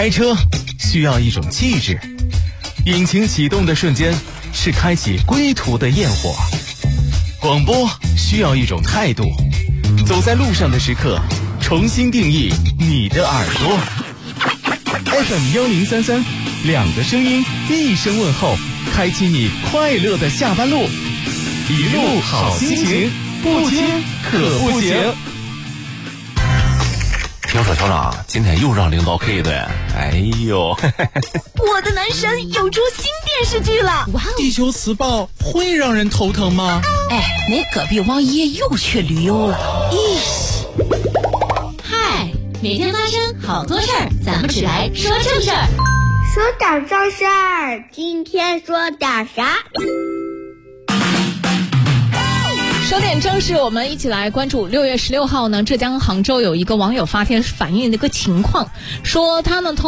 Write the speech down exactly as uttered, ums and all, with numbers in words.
开车需要一种气质，引擎启动的瞬间是开启归途的焰火。广播需要一种态度，走在路上的时刻，重新定义你的耳朵。F M 幺零三三，两个声音，一声问候，开启你快乐的下班路。一路好心情，不听可不行。 听说校长今天又让领导 K 的，哎呦！ 我的男神又出新电视剧了，哇！ 地球磁暴会让人头疼吗？ 哎，那隔壁王爷又去旅游了，咦！ 嗨，每天发生好多事儿，咱们只来说正事儿。 说点正事儿，今天说点啥？ 说点正事，我们一起来关注。六月十六号呢，浙江杭州有一个网友发帖反映的一个情况，说他呢通